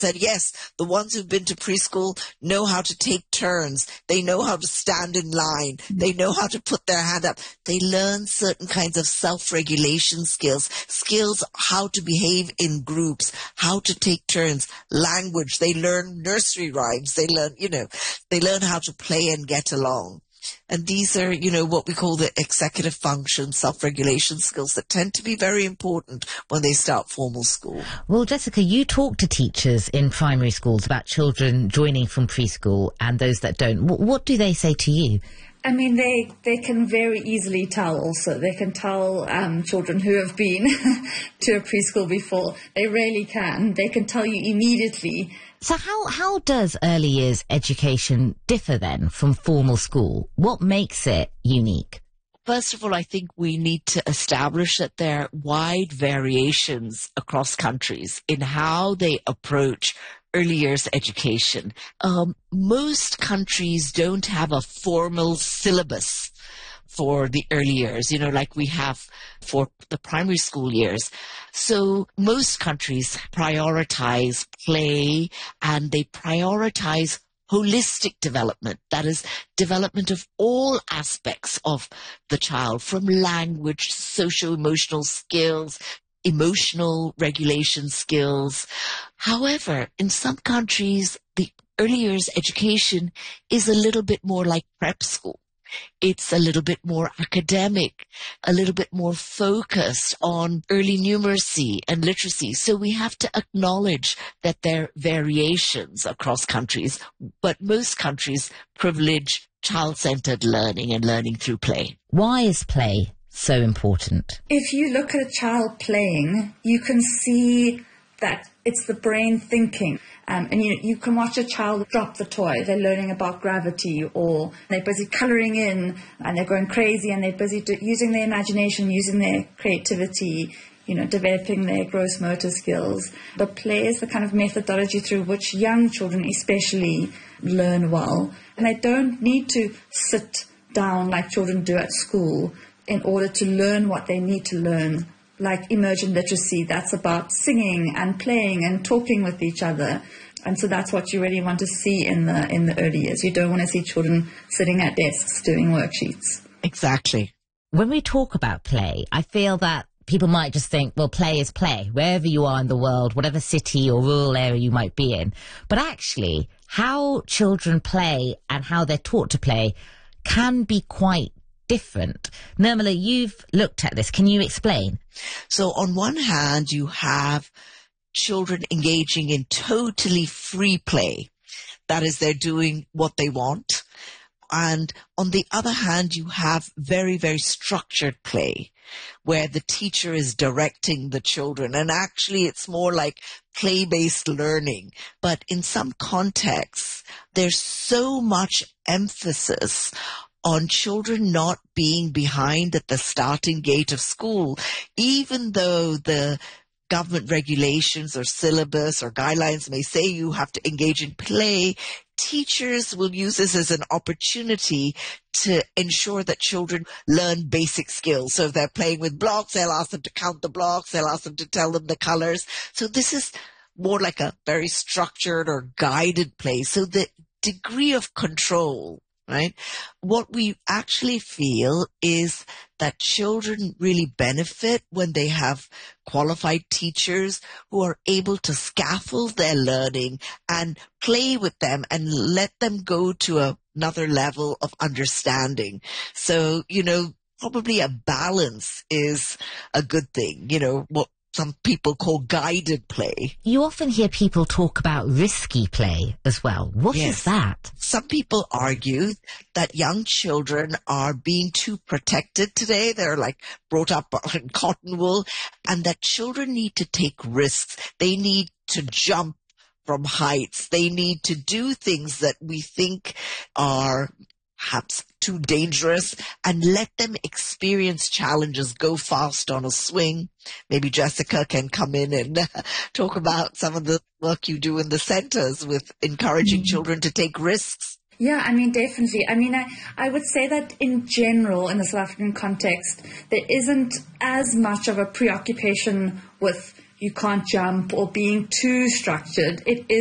said, yes, the ones who've been to preschool know how to take turns. They know how to stand in line. They know how to put their hand up. They learn certain kinds of self-regulation skills how to behave in groups, how to take turns, language. They learn nursery rhymes. They learn how to play and get along. And these are, what we call the executive function, self-regulation skills that tend to be very important when they start formal school. Well, Jessica, you talk to teachers in primary schools about children joining from preschool and those that don't. What do they say to you? I mean, they can very easily tell also. They can tell children who have been to a preschool before. They really can. They can tell you immediately. So how does early years education differ then from formal school? What makes it unique? First of all, I think we need to establish that there are wide variations across countries in how they approach early years education. Most countries don't have a formal syllabus for the early years, like we have for the primary school years. So most countries prioritize play and they prioritize holistic development. That is, development of all aspects of the child, from language, socio-emotional skills, emotional regulation skills. However, in some countries, the early years education is a little bit more like prep school. It's a little bit more academic, a little bit more focused on early numeracy and literacy. So we have to acknowledge that there are variations across countries, but most countries privilege child-centered learning and learning through play. Why is play so important? If you look at a child playing, you can see that it's the brain thinking. And you can watch a child drop the toy. They're learning about gravity, or they're busy colouring in and they're going crazy, and they're busy using their imagination, using their creativity, developing their gross motor skills. But play is the kind of methodology through which young children especially learn well. And they don't need to sit down like children do at school in order to learn what they need to learn. Like emergent literacy, that's about singing and playing and talking with each other. And so that's what you really want to see in the early years. You don't want to see children sitting at desks doing worksheets. Exactly. When we talk about play, I feel that people might just think, well, play is play, wherever you are in the world, whatever city or rural area you might be in. But actually, how children play and how they're taught to play can be quite different. Nirmala, you've looked at this. Can you explain? So on one hand, you have children engaging in totally free play. That is, they're doing what they want. And on the other hand, you have very, very structured play where the teacher is directing the children. And actually, it's more like play-based learning. But in some contexts, there's so much emphasis on children not being behind at the starting gate of school, even though the government regulations or syllabus or guidelines may say you have to engage in play. Teachers will use this as an opportunity to ensure that children learn basic skills. So if they're playing with blocks, they'll ask them to count the blocks, they'll ask them to tell them the colors. So this is more like a very structured or guided play. So the degree of control, right? What we actually feel is that children really benefit when they have qualified teachers who are able to scaffold their learning and play with them and let them go to another level of understanding. So, probably a balance is a good thing, what some people call guided play. You often hear people talk about risky play as well. What is that? Some people argue that young children are being too protected today. They're brought up in cotton wool, and that children need to take risks. They need to jump from heights. They need to do things that we think are perhaps too dangerous, and let them experience challenges, go fast on a swing. Maybe Jessica can come in and talk about some of the work you do in the centers with encouraging children to take risks. Yeah, definitely. I would say that in general, in the South African context, there isn't as much of a preoccupation with you can't jump or being too structured. It is